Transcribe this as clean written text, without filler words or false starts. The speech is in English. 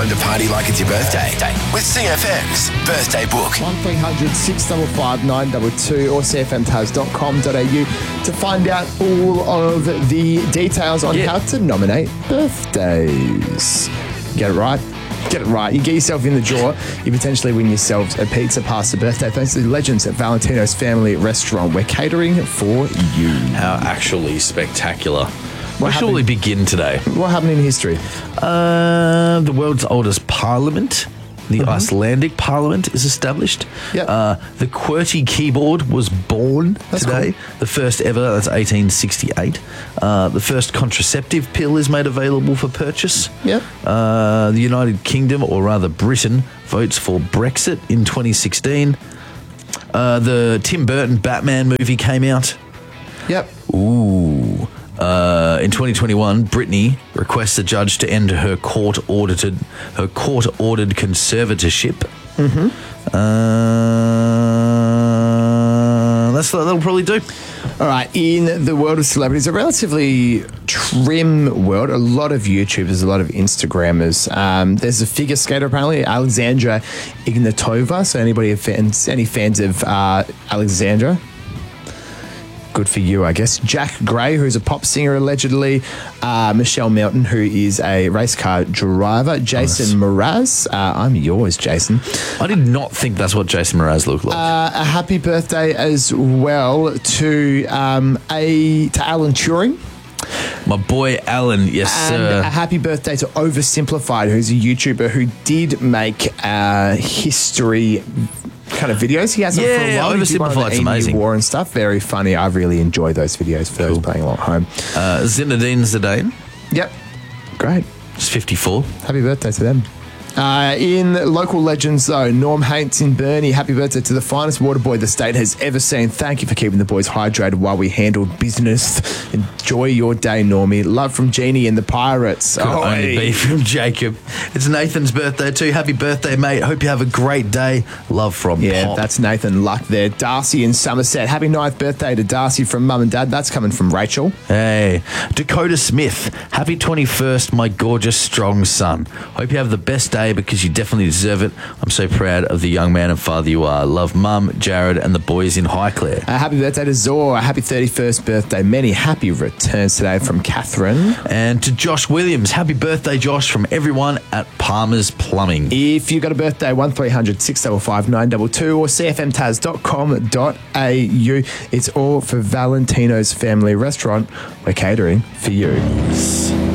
To party like it's your birthday with CFM's Birthday Book. 1300 655 922 or cfmtaz.com.au to find out all of the details on how to nominate birthdays. Get it right. Get it right. You get yourself in the draw. You potentially win yourselves a pizza pasta birthday thanks to the legends at Valentino's Family Restaurant. We're catering for you. How actually spectacular. Where shall happened? we begin today? What happened in history? The world's oldest parliament, the Icelandic parliament, is established. Yep. The QWERTY keyboard was born today. cool. The first ever, that's 1868. The first contraceptive pill is made available for purchase. Yep. The United Kingdom, or rather Britain, votes for Brexit in 2016. The Tim Burton Batman movie came out. Yep. Ooh. In 2021, Britney requests the judge to end her court-ordered conservatorship. That'll probably do. All right, in the world of celebrities, a relatively trim world, a lot of YouTubers, a lot of Instagrammers. There's a figure skater, apparently, Alexandra Ignatova. So any fans of Alexandra? Good for you, I guess. Jack Gray, who's a pop singer, allegedly. Michelle Melton, who is a race car driver. Jason Mraz. I'm yours, Jason. I did not think that's what Jason Mraz looked like. A happy birthday as well to Alan Turing. My boy Alan, yes, And sir. a happy birthday to Oversimplified, who's a YouTuber who did make history kind of videos. He hasn't for a while. Oversimplified's amazing. War and stuff. Very funny. I really enjoy those videos for those playing along at home. Zinedine Zidane, Yep. Great. is 54. Happy birthday to them. In local legends, though, Norm Haints in Burnie. Happy birthday to the finest water boy the state has ever seen. Thank you for keeping the boys hydrated while we handled business. Enjoy your day, Normie. Love from Jeannie and the Pirates. Could only be from Jacob. It's Nathan's birthday too. Happy birthday, mate. Hope you have a great day. Love from Pop. That's Nathan Luck there. Darcy in Somerset. Happy 9th birthday to Darcy from Mum and Dad. That's coming from Rachel. Hey, Dakota Smith. Happy 21st, my gorgeous, strong son. Hope you have the best day because you definitely deserve it. I'm so proud of the young man and father you are. Love Mum, Jared, and the boys in Highclere. Happy birthday to Zor. Happy 31st birthday. Many happy returns today from Catherine. And to Josh Williams. Happy birthday, Josh, from everyone at Palmer's Plumbing. If you've got a birthday, 1300 655 922 or cfmtaz.com.au. It's all for Valentino's Family Restaurant. We're catering for you.